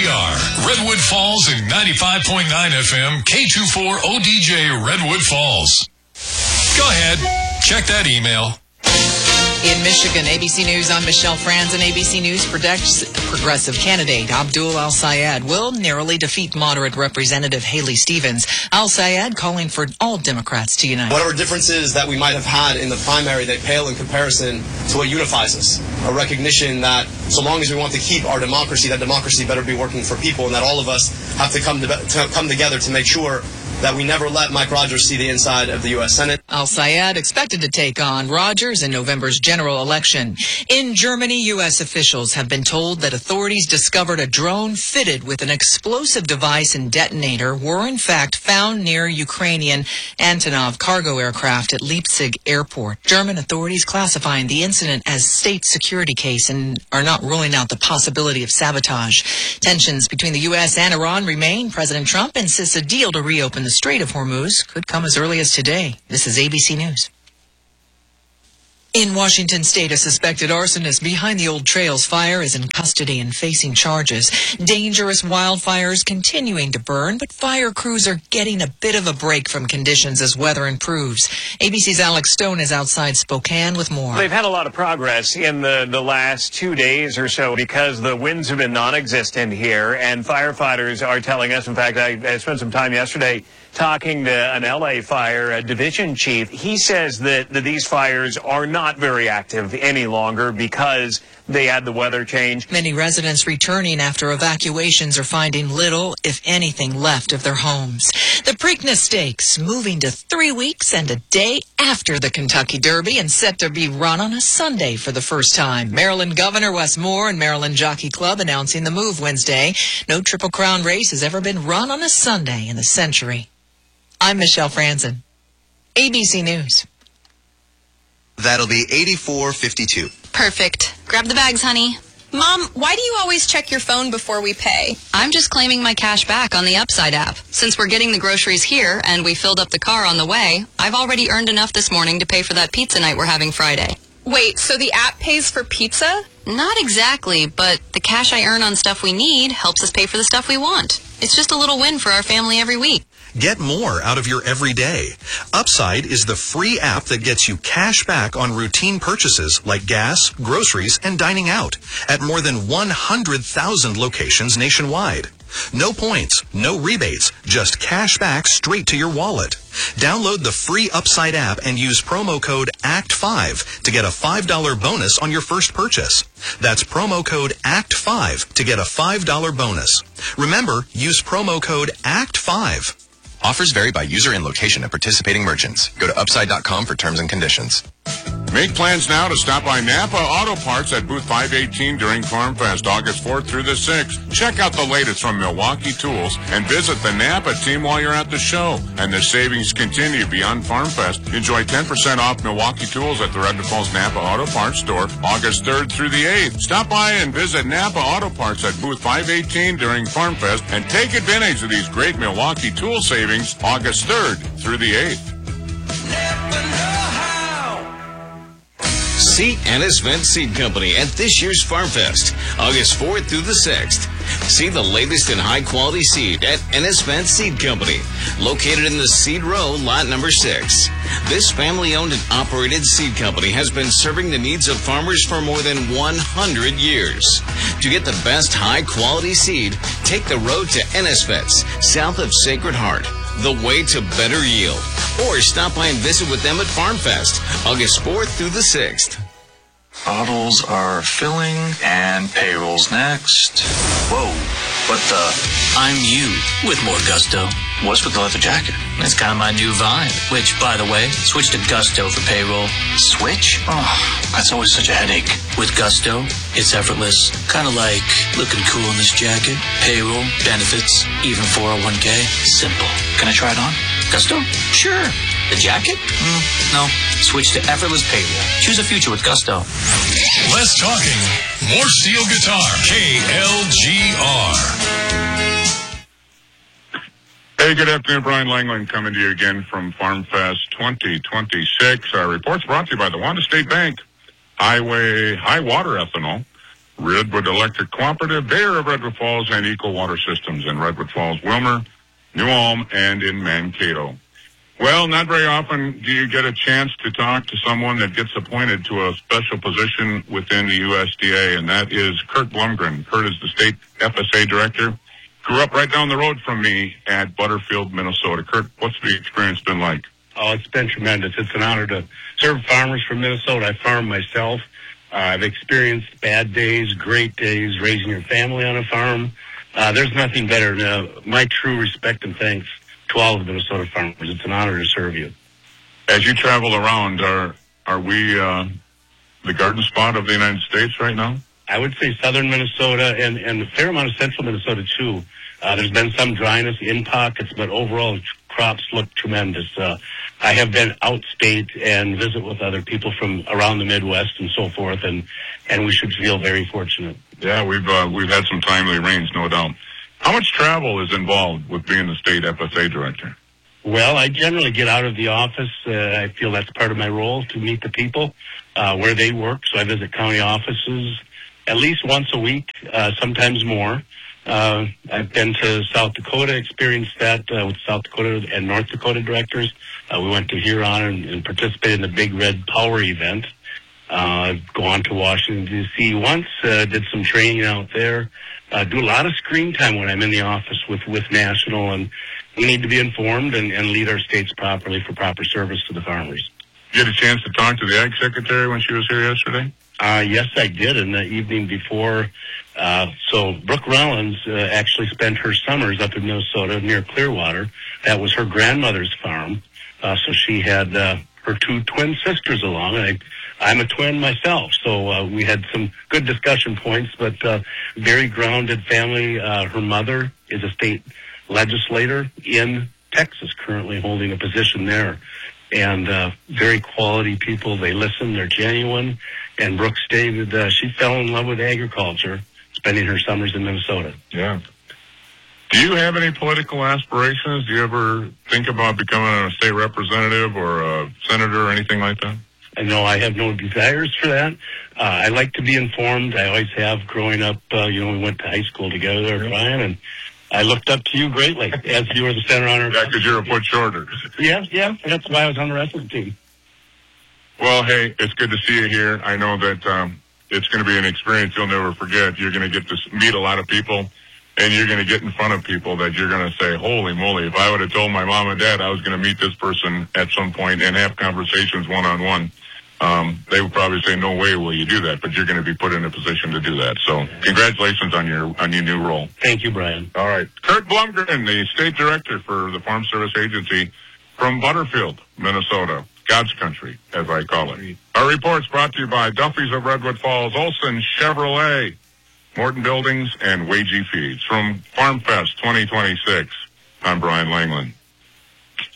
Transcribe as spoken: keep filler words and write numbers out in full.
G R, Redwood Falls and ninety-five point nine F M, K twenty-four O D J, Redwood Falls. Go ahead, check that email. In Michigan, A B C News, I'm Michelle Franzen. A B C News predicts progressive candidate Abdul Al-Sayed will narrowly defeat moderate Representative Haley Stevens. Al-Sayed calling for all Democrats to unite. Whatever differences that we might have had in the primary, they pale in comparison to what unifies us. A recognition that so long as we want to keep our democracy, that democracy better be working for people, and that all of us have to come, to, to come together to make sure that we never let Mike Rogers see the inside of the U S Senate. Al-Sayed expected to take on Rogers in November's general election. In Germany, U S officials have been told that authorities discovered a drone fitted with an explosive device and detonator were in fact found near Ukrainian Antonov cargo aircraft at Leipzig airport. German authorities classifying the incident as state security case and are not ruling out the possibility of sabotage. Tensions between the U S and Iran remain. President Trump insists a deal to reopen the Strait of Hormuz could come as early as today. This is A B C News. In Washington state, a suspected arsonist behind the Old Trails fire is in custody and facing charges. Dangerous wildfires continuing to burn, but fire crews are getting a bit of a break from conditions as weather improves. A B C's Alex Stone is outside Spokane with more. They've had a lot of progress in the, the last two days or so because the winds have been non-existent here, and firefighters are telling us, in fact, I, I spent some time yesterday talking to an L A fire division chief. He says that, that these fires are not very active any longer because they had the weather change. Many residents returning after evacuations are finding little, if anything, left of their homes. The Preakness Stakes moving to three weeks and a day after the Kentucky Derby and set to be run on a Sunday for the first time. Maryland Governor Wes Moore and Maryland Jockey Club announcing the move Wednesday. No Triple Crown race has ever been run on a Sunday in the century. I'm Michelle Franzen, A B C News. That'll be eighty-four fifty-two. Perfect. Grab the bags, honey. Mom, why do you always check your phone before we pay? I'm just claiming my cash back on the Upside app. Since we're getting the groceries here and we filled up the car on the way, I've already earned enough this morning to pay for that pizza night we're having Friday. Wait, so the app pays for pizza? Not exactly, but the cash I earn on stuff we need helps us pay for the stuff we want. It's just a little win for our family every week. Get more out of your everyday. Upside is the free app that gets you cash back on routine purchases like gas, groceries, and dining out at more than one hundred thousand locations nationwide. No points, no rebates, just cash back straight to your wallet. Download the free Upside app and use promo code A C T five to get a five dollar bonus on your first purchase. That's promo code A C T five to get a five dollar bonus. Remember, use promo code A C T five. Offers vary by user and location of participating merchants. Go to upside dot com for terms and conditions. Make plans now to stop by Napa Auto Parts at booth five eighteen during Farm Fest, August fourth through the sixth. Check out the latest from Milwaukee Tools and visit the Napa team while you're at the show. And the savings continue beyond Farm Fest. Enjoy ten percent off Milwaukee Tools at the Redwood Falls Napa Auto Parts store August third through the eighth. Stop by and visit Napa Auto Parts at booth five eighteen during Farm Fest and take advantage of these great Milwaukee Tool savings August third through the eighth. See Ennis Vent Seed Company at this year's Farm Fest, August fourth through the sixth. See the latest in high-quality seed at Ennis Vent Seed Company, located in the Seed Row, lot number six. This family-owned and operated seed company has been serving the needs of farmers for more than one hundred years. To get the best high-quality seed, take the road to Ennis Vets, south of Sacred Heart, the way to better yield. Or stop by and visit with them at Farm Fest, August fourth through the sixth. Bottles are filling and payroll's next. Whoa, what the? I'm you with more gusto. What's with the leather jacket? It's kind of my new vibe. Which, by the way, switch to Gusto for payroll. Switch? Oh, that's always such a headache. With Gusto, it's effortless. Kind of like looking cool in this jacket. Payroll, benefits, even four oh one k. Simple. Can I try it on? Gusto? Sure. The jacket? Mm, no. Switch to effortless payroll. Choose a future with Gusto. Less talking, more steel guitar. K L G R. Hey, good afternoon. Brian Langland coming to you again from Farm Fest twenty twenty-six. Our report's brought to you by the Wanda State Bank. Highway High Water Ethanol Redwood Electric Cooperative, Bayer of Redwood Falls, and Eco Water Systems in Redwood Falls, Wilmer, New Ulm, and in Mankato. Well, not very often do you get a chance to talk to someone that gets appointed to a special position within the U S D A, and that is Kurt Blumgren. Kurt is the state F S A director. Grew up right down the road from me at Butterfield, Minnesota. Kurt, what's the experience been like? Oh, it's been tremendous. It's an honor to serve farmers from Minnesota. I farm myself. Uh, I've experienced bad days, great days, raising your family on a farm. Uh, there's nothing better than uh, my true respect and thanks to all of the Minnesota farmers. It's an honor to serve you. As you travel around, are are we uh, the garden spot of the United States right now? I would say southern Minnesota and, and a fair amount of central Minnesota, too. Uh, there's been some dryness in pockets, but overall crops look tremendous. Uh, I have been outstate and visit with other people from around the Midwest and so forth, and, and we should feel very fortunate. Yeah, we've uh, we've had some timely rains, no doubt. How much travel is involved with being the state F S A director? Well, I generally get out of the office. Uh, I feel that's part of my role, to meet the people uh, where they work. So I visit county offices at least once a week, uh, sometimes more. Uh, I've been to South Dakota, experienced that uh, with South Dakota and North Dakota directors. Uh, we went to Huron and, and participated in the Big Red Power event. Uh, go on to Washington, D C once, uh, did some training out there. Uh, do a lot of screen time when I'm in the office with, with National, and we need to be informed and, and lead our states properly for proper service to the farmers. Did you get a chance to talk to the Ag Secretary when she was here yesterday? Uh, yes, I did, in the evening before. Uh, so Brooke Rollins uh, actually spent her summers up in Minnesota near Clearwater. That was her grandmother's farm. Uh, so she had uh, her two twin sisters along, and I, I'm a twin myself. So uh, we had some good discussion points, but uh, very grounded family. Uh, her mother is a state legislator in Texas, currently holding a position there. And uh, very quality people. They listen. They're genuine. And Brooke stated uh, she fell in love with agriculture, spending her summers in Minnesota. Yeah. Do you have any political aspirations? Do you ever think about becoming a state representative or a senator or anything like that? I know I have no desires for that. Uh, I like to be informed. I always have growing up. Uh, you know, we went to high school together there, Brian, and I looked up to you greatly as you were the center honor. Yeah, because you're a foot shorter. Yeah, yeah. That's why I was on the wrestling team. Well, hey, it's good to see you here. I know that um, it's going to be an experience you'll never forget. You're going to get to meet a lot of people, and you're going to get in front of people that you're going to say, holy moly, if I would have told my mom and dad I was going to meet this person at some point and have conversations one-on-one, um, they would probably say, no way will you do that, but you're going to be put in a position to do that. So congratulations on your on your new role. Thank you, Brian. All right. Kurt Blumgren, the state director for the Farm Service Agency from Butterfield, Minnesota. God's country, as I call it. Our report's brought to you by Duffy's of Redwood Falls, Olson Chevrolet, Morton Buildings, and Wagey Feeds. From Farm Fest twenty twenty-six, I'm Brian Langland.